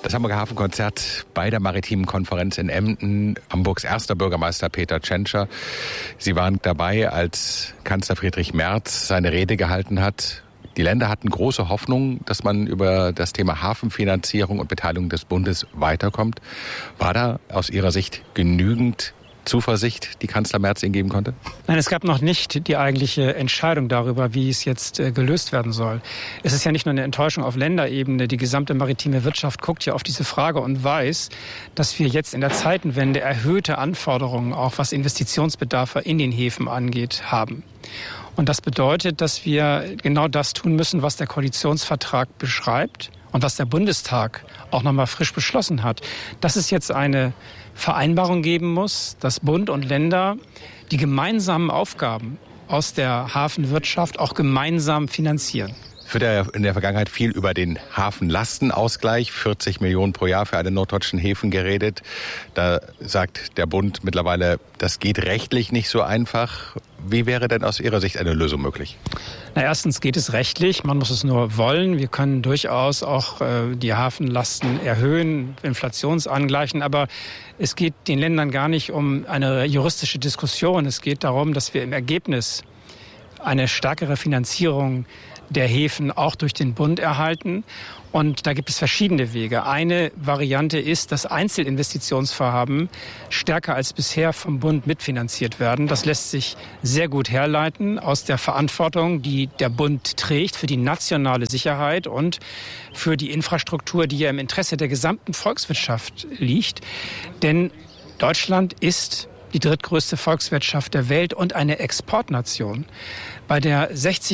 Das Hamburger Hafenkonzert bei der Maritimen Konferenz in Emden. Hamburgs erster Bürgermeister Peter Tschentscher. Sie waren dabei, als Kanzler Friedrich Merz seine Rede gehalten hat. Die Länder hatten große Hoffnung, dass man über das Thema Hafenfinanzierung und Beteiligung des Bundes weiterkommt. War da aus Ihrer Sicht genügend Zuversicht, die Kanzler Merz Ihnen geben konnte? Nein, es gab noch nicht die eigentliche Entscheidung darüber, wie es jetzt gelöst werden soll. Es ist ja nicht nur eine Enttäuschung auf Länderebene. Die gesamte maritime Wirtschaft guckt ja auf diese Frage und weiß, dass wir jetzt in der Zeitenwende erhöhte Anforderungen, auch was Investitionsbedarfe in den Häfen angeht, haben. Und das bedeutet, dass wir genau das tun müssen, was der Koalitionsvertrag beschreibt und was der Bundestag auch nochmal frisch beschlossen hat. Dass es jetzt eine Vereinbarung geben muss, dass Bund und Länder die gemeinsamen Aufgaben aus der Hafenwirtschaft auch gemeinsam finanzieren. Es wird ja in der Vergangenheit viel über den Hafenlastenausgleich, 40 Millionen pro Jahr für alle norddeutschen Häfen geredet. Da sagt der Bund mittlerweile, das geht rechtlich nicht so einfach. Wie wäre denn aus Ihrer Sicht eine Lösung möglich? Na, erstens geht es rechtlich, man muss es nur wollen. Wir können durchaus auch die Hafenlasten erhöhen, inflationsangleichen, aber es geht den Ländern gar nicht um eine juristische Diskussion. Es geht darum, dass wir im Ergebnis eine stärkere Finanzierung der Häfen auch durch den Bund erhalten. Und da gibt es verschiedene Wege. Eine Variante ist, dass Einzelinvestitionsvorhaben stärker als bisher vom Bund mitfinanziert werden. Das lässt sich sehr gut herleiten aus der Verantwortung, die der Bund trägt für die nationale Sicherheit und für die Infrastruktur, die ja im Interesse der gesamten Volkswirtschaft liegt. Denn Deutschland ist die drittgrößte Volkswirtschaft der Welt und eine Exportnation, bei der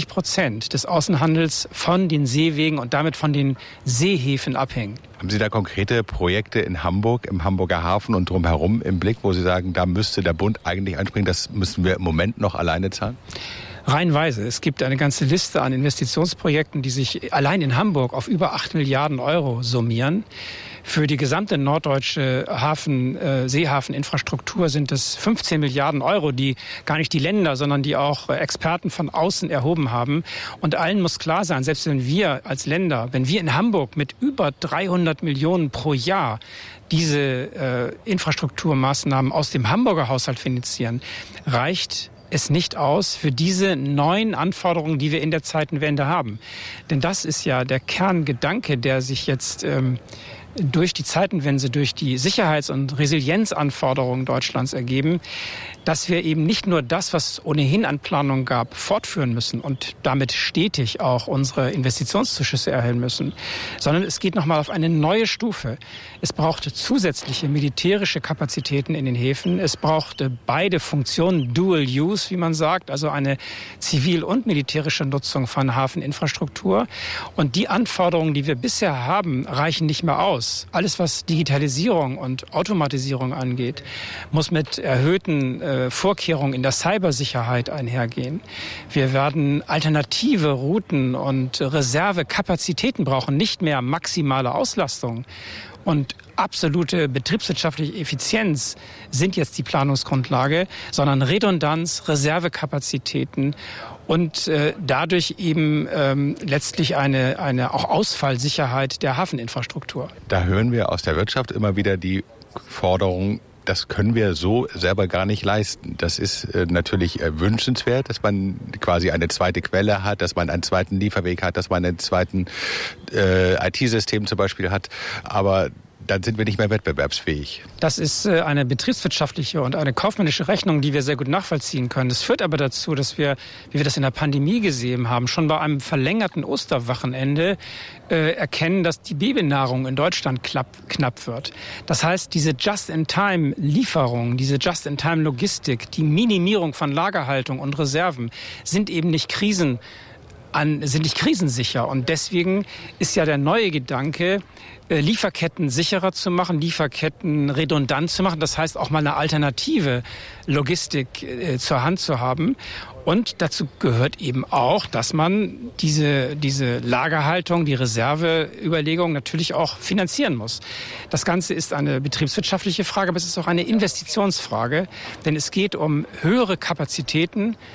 60% des Außenhandels von den Seewegen und damit von den Seehäfen abhängen. Haben Sie da konkrete Projekte in Hamburg, im Hamburger Hafen und drumherum im Blick, wo Sie sagen, da müsste der Bund eigentlich einspringen, das müssen wir im Moment noch alleine zahlen? Reihenweise. Es gibt eine ganze Liste an Investitionsprojekten, die sich allein in Hamburg auf über 8 Milliarden Euro summieren. Für die gesamte norddeutsche Seehafeninfrastruktur sind es 15 Milliarden Euro, die gar nicht die Länder, sondern die auch Experten von außen erhoben haben. Und allen muss klar sein, selbst wenn wir als Länder, wenn wir in Hamburg mit über 300 Millionen pro Jahr diese Infrastrukturmaßnahmen aus dem Hamburger Haushalt finanzieren, reicht es nicht aus für diese neuen Anforderungen, die wir in der Zeitenwende haben. Denn das ist ja der Kerngedanke, der sich jetzt durch die Zeitenwende, durch die Sicherheits- und Resilienzanforderungen Deutschlands ergeben, dass wir eben nicht nur das, was ohnehin an Planung gab, fortführen müssen und damit stetig auch unsere Investitionszuschüsse erhöhen müssen, sondern es geht nochmal auf eine neue Stufe. Es braucht zusätzliche militärische Kapazitäten in den Häfen. Es braucht beide Funktionen, Dual Use, wie man sagt, also eine zivil- und militärische Nutzung von Hafeninfrastruktur. Und die Anforderungen, die wir bisher haben, reichen nicht mehr aus. Alles, was Digitalisierung und Automatisierung angeht, muss mit erhöhten Vorkehrungen in der Cybersicherheit einhergehen. Wir werden alternative Routen und Reservekapazitäten brauchen, nicht mehr maximale Auslastung. Und absolute betriebswirtschaftliche Effizienz sind jetzt die Planungsgrundlage, sondern Redundanz, Reservekapazitäten und dadurch eben letztlich eine auch Ausfallsicherheit der Hafeninfrastruktur. Da hören wir aus der Wirtschaft immer wieder die Forderung, das können wir so selber gar nicht leisten. Das ist natürlich wünschenswert, dass man quasi eine zweite Quelle hat, dass man einen zweiten Lieferweg hat, dass man einen zweiten IT-System zum Beispiel hat. Aber dann sind wir nicht mehr wettbewerbsfähig. Das ist eine betriebswirtschaftliche und eine kaufmännische Rechnung, die wir sehr gut nachvollziehen können. Das führt aber dazu, dass wir, wie wir das in der Pandemie gesehen haben, schon bei einem verlängerten Osterwochenende erkennen, dass die Babynahrung in Deutschland knapp wird. Das heißt, diese Just-in-Time-Lieferung, diese Just-in-Time-Logistik, die Minimierung von Lagerhaltung und Reserven sind eben nicht krisensicher. Und deswegen ist ja der neue Gedanke, Lieferketten sicherer zu machen, Lieferketten redundant zu machen. Das heißt, auch mal eine alternative Logistik zur Hand zu haben. Und dazu gehört eben auch, dass man diese Lagerhaltung, die Reserveüberlegung natürlich auch finanzieren muss. Das Ganze ist eine betriebswirtschaftliche Frage, aber es ist auch eine Investitionsfrage. Denn es geht um höhere Kapazitäten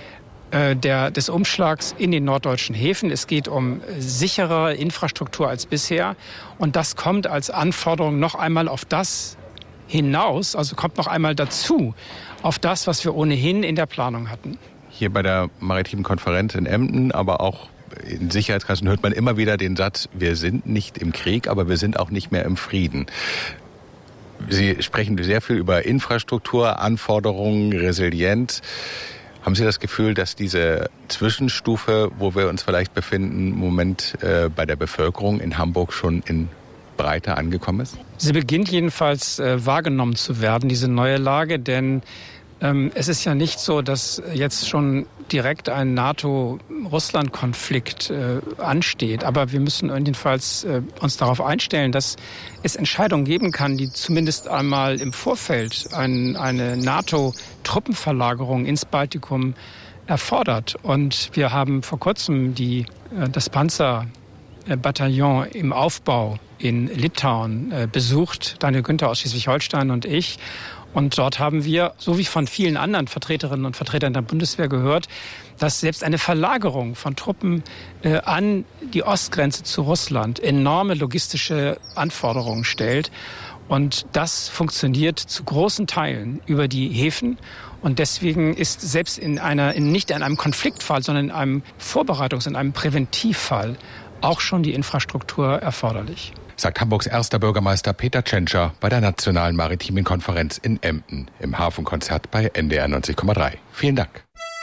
des Umschlags in den norddeutschen Häfen. Es geht um sichere Infrastruktur als bisher. Und das kommt als Anforderung noch einmal auf das hinaus, also kommt noch einmal dazu, auf das, was wir ohnehin in der Planung hatten. Hier bei der Maritimen Konferenz in Emden, aber auch in Sicherheitskreisen hört man immer wieder den Satz, wir sind nicht im Krieg, aber wir sind auch nicht mehr im Frieden. Sie sprechen sehr viel über Infrastruktur, Anforderungen, Resilienz. Haben Sie das Gefühl, dass diese Zwischenstufe, wo wir uns vielleicht befinden, im Moment bei der Bevölkerung in Hamburg schon in Breite angekommen ist? Sie beginnt jedenfalls wahrgenommen zu werden, diese neue Lage, denn es ist ja nicht so, dass jetzt schon direkt ein NATO-Russland-Konflikt ansteht. Aber wir müssen jedenfalls uns darauf einstellen, dass es Entscheidungen geben kann, die zumindest einmal im Vorfeld eine NATO-Truppenverlagerung ins Baltikum erfordert. Und wir haben vor kurzem das Panzerbataillon im Aufbau in Litauen besucht, Daniel Günther aus Schleswig-Holstein und ich. Und dort haben wir, so wie von vielen anderen Vertreterinnen und Vertretern der Bundeswehr gehört, dass selbst eine Verlagerung von Truppen an die Ostgrenze zu Russland enorme logistische Anforderungen stellt. Und das funktioniert zu großen Teilen über die Häfen. Und deswegen ist selbst nicht in einem Konfliktfall, sondern in einem in einem Präventivfall auch schon die Infrastruktur erforderlich. Sagt Hamburgs erster Bürgermeister Peter Tschentscher bei der Nationalen Maritimen Konferenz in Emden im Hafenkonzert bei NDR 90,3. Vielen Dank.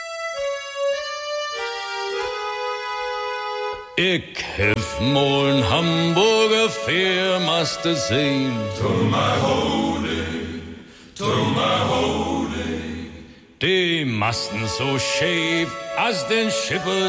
Ich hef mal ein Hamburger Fährmaste sehen. Die Masten so scheef, als den Schipper